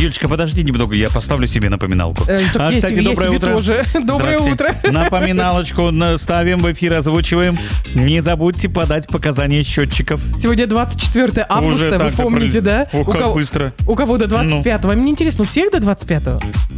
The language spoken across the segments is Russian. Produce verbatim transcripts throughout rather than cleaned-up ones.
Юлечка, подожди немного, я поставлю себе напоминалку. Э, так а, я кстати, себе, доброе я себе утро. тоже. Доброе утро. Напоминалочку ставим, в эфир озвучиваем. Не забудьте подать показания счетчиков. Сегодня двадцать четвёртое августа, Уже вы так-то помните, пролет- да? Ох, у как кого, быстро. У кого до двадцать пятого. Мне интересно, у всех до двадцать пятого?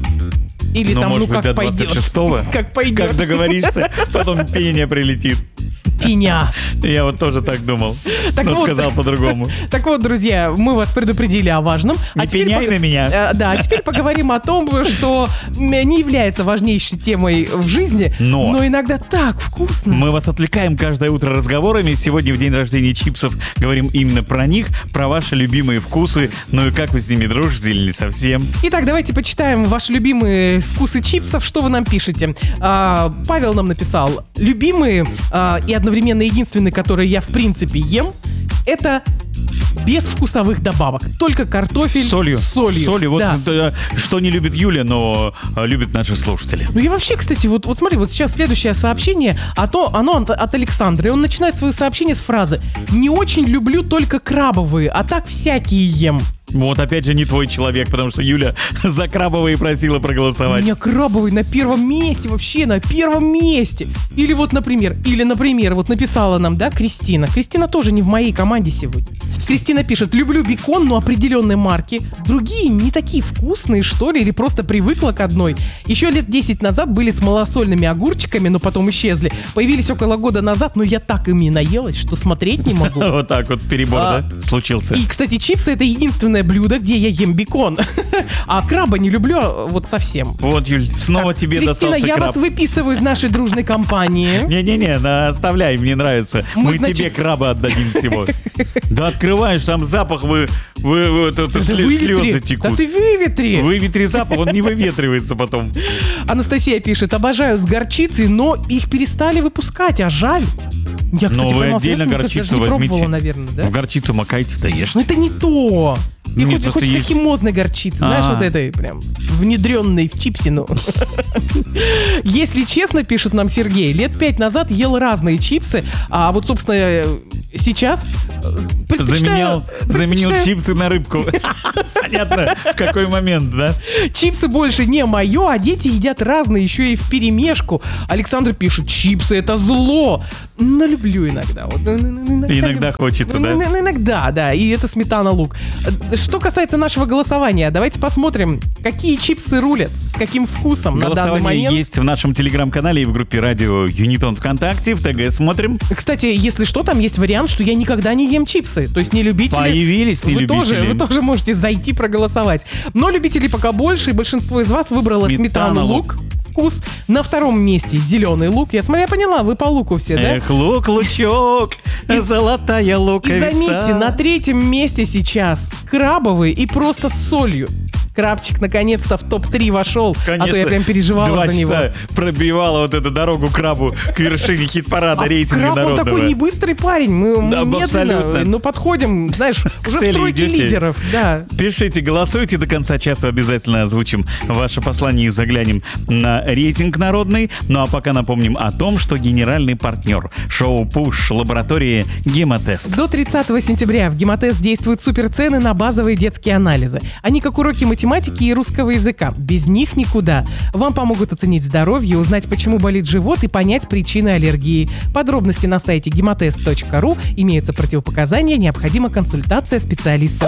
Или Ну, там, может ну быть, как до пойдет? двадцать шестого. Как пойдет. Как договоришься, потом пеня прилетит. Пеня. Я вот тоже так думал, Так но вот. сказал по-другому. Так вот, друзья, мы вас предупредили о важном. Не теперь пеняй пог- на меня. Э, Да, а теперь поговорим о том, что не является важнейшей темой в жизни, Но. но иногда так вкусно. Мы вас отвлекаем каждое утро разговорами. Сегодня в день рождения чипсов говорим именно про них, про ваши любимые вкусы. Ну и как вы с ними дружите или не совсем? Итак, давайте почитаем ваши любимые вкусы чипсов. Что вы нам пишете? А, Павел нам написал: любимые а, и одновременно единственные, которые я в принципе ем, это без вкусовых добавок. Только картофель С солью. с солью. С солью. Вот Да. э, что не любит Юля, но э, любят наши слушатели. Ну я вообще, кстати, вот, вот смотри, вот сейчас следующее сообщение, а то оно от, от Александра. И он начинает свое сообщение с фразы: «Не очень люблю только крабовые, а так всякие ем». Вот опять же не твой человек, потому что Юля за крабовые просила У проголосовать. меня крабовый на первом месте, вообще на первом месте. Или вот, например, или, например, вот написала нам, да, Кристина. Кристина тоже не в моей команде сегодня. Кристина пишет: люблю бекон, но определенной марки. Другие не такие вкусные, что ли, или просто привыкла к одной. Еще лет десять назад были с малосольными огурчиками, но потом исчезли. Появились около года назад, но я так ими наелась, что смотреть не могу. Вот так вот перебор, А, да, случился. И, кстати, чипсы — это единственное блюдо, где я ем бекон. А краба не люблю вот совсем. Вот, Юль, снова Так, тебе Кристина, достался я краб. вас выписываю из нашей дружной компании. Не-не-не, да, оставляй, мне нравится. Мы, Мы, значит- тебе краба отдадим всего. Да открываешь, там запах, вы, вы, вы- это- это Да слез- выветри. слезы Да текут. ты выветри. Выветри запах, он не выветривается потом. Анастасия пишет: обожаю с горчицей, но их перестали выпускать, а жаль. Я, кстати, Но вы канал отдельно «Связь», мне кажется, горчицу даже не пробовала, возьмите. наверное, да? В горчицу макайте, да ешь. Но это не то. И Нет, хоть- просто хочется есть- химозной горчицы, знаешь, А. вот этой прям внедренной в чипсину. Если честно, пишет нам Сергей, лет пять назад ел разные чипсы, а вот, собственно, э, сейчас э, предпочитаю- Заменял, заменил предпочитаю- чипсы на рыбку. Понятно, в какой момент, да? Чипсы больше не мое, а дети едят разные, еще и вперемешку. Александр пишет: чипсы — это зло. Но люблю иногда. Вот, ну, ну, ну, иногда, Иногда люб- хочется, ну, да? ну, ну, иногда, да. И это сметана, лук. Э, Что касается нашего голосования, давайте посмотрим, какие чипсы рулят, с каким вкусом на данный Голосование момент. есть в нашем телеграм-канале и в группе радио Юнитон ВКонтакте. В ТГ смотрим. Кстати, если что, там есть вариант, что я никогда не ем чипсы. То есть не любители. Появились Вы нелюбители. тоже, вы тоже можете зайти проголосовать. Но любителей пока больше, и большинство из вас выбрало Сметана, сметану, лук. Вкус. На втором месте зеленый лук. Я смотрю, я поняла, вы по луку все, да? Эх, лук-лучок, золотая И луковица. заметьте, на третьем месте сейчас крабовый и просто с солью. Крабчик наконец-то в топ три вошел, а то я прям переживала два за него. часа пробивала вот эту дорогу крабу к вершине хит-парада А рейтинга краб, он народного. такой не быстрый парень, мы, мы Да, медленно, абсолютно. ну подходим, знаешь, уже в цели тройке идете. лидеров, да. Пишите, голосуйте, до конца часа обязательно озвучим ваше послание и заглянем на рейтинг народный. Ну а пока напомним о том, что генеральный партнер шоу «Пуш» лаборатории «Гемотест». До тридцатого сентября в Гемотест действуют суперцены на базовые детские анализы. Они как уроки математики и русского языка. Без них никуда. Вам помогут оценить здоровье, узнать, почему болит живот и понять причины аллергии. Подробности на сайте гемотест точка ру. Имеются противопоказания, необходима консультация специалиста.